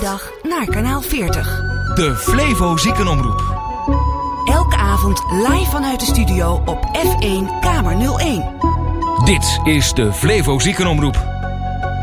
zaterdag naar kanaal 40. De Flevo Ziekenomroep. Elke avond live vanuit de studio op F1 Kamer 01. Dit is de Flevo Ziekenomroep.